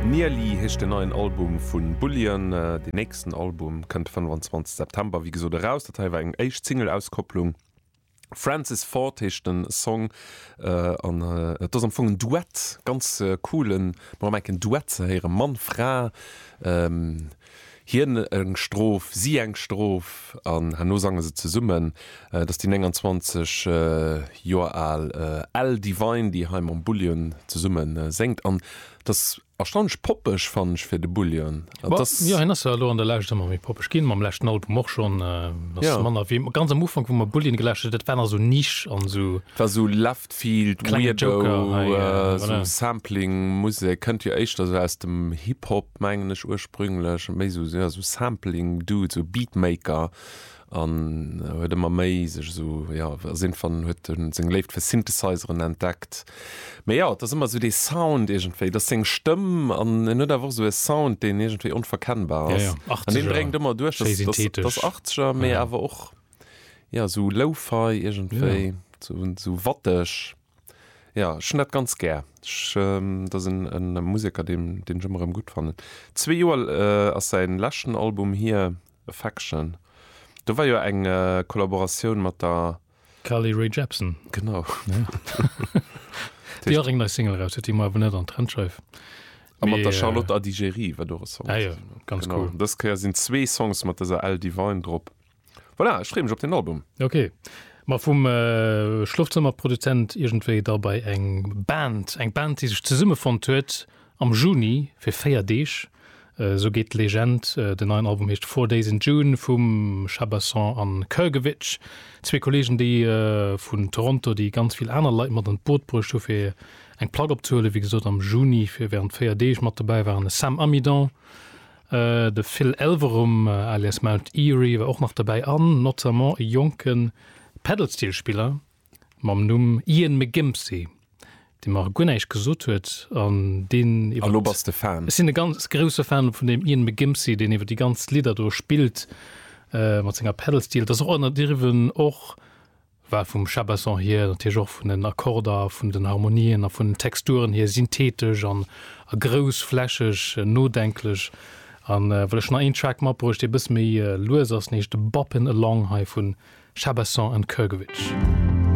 Nearly hecht den neuen Album vun Bullion, de nächsten Album kënnt 25. September wie gesot raus, dat war eng eich Single-Auskopplung. Francis Ford hecht den Song an dats am vugen Duett, ganz coolen, war eng Duett ze here Mann fra. Hier eng Strof, sie eng Strof an han no sagen se ze summen, dats die 20 Joer all Divine, die heim am Bullion ze summen senkt an das erstaunlich poppech fand fir de Bullion. Ja an der Lächt poppech gin am lächten Album moch schon ganz am Ufang vu man Bullion gelächt, dat wenn er so nisch an so Leftfield Joker, so Sampling Musik könnt ihr echt also aus dem Hip-Hop mengenisch ursprünglich méi so Sampling du so Beatmaker an huet immer méi sech so sinn van huet seg left fir Synthesizeren entdeckt. Me ja, dat immer so dei Sound egentéi, dat seg Stëmm an net war so e Sound, den egentéi unverkennbar ass. Den brengt immer duch das 80er méi awer och so Lo-Fi egentéi so wattech. Ja, schon net ganz ger. Das ein Musiker, den immer gut fand. 2 Joer aus sein laschen Album hier Affection. Da war ja eng Kollaboration mit der Carly Rae Jepsen. Genau. Ja. Die hat eine Single raus, die mal nicht an Trend schreibt. Aber mit der Charlotte Adigéry war doch ein Song. Ja, ganz genau. Cool. Das sind 2 Songs mit dieser All Divine drauf. Voilà, ich schreibe mich auf den Album. Okay. Ma vum Schlafzimmerproduzent irgendwie dabei eng Band, die sich ze Summe von huet am Juni fir 4 Days. So geht Legend, den neuen Album hecht 4 Days in June vum Chabasson an Kirkewitsch. 2 Kollegen, die vun Toronto, die ganz viel aner Leiit mat den Bootbruch fir eng Plag opzule, wie gesot am Juni fir während 4 Days mat dabei waren Sam Amidon. De Phil Elverum alias Mount Erie war auch noch dabei an, notamment e jonken Pedalstilspieler mam Numm Ian McGimpsey, den mar gunneich gesot huet an den oberste Fan. Sind ganz grosse Fan von dem Ian McGimpsey, den iwwer die ganz Lieder durchspielt mat senger Pedalstil. Das Dirwen och war vum Chabasson hier auch vun den Akkorder, vun den Harmonien, a vun den Texturen hier synthetisch an grosflächech, nodenklech. An wellch na ein Track mat brucht de bis méi Loers nicht Boppin Along ha vun Chabasson and Kirkewitsch.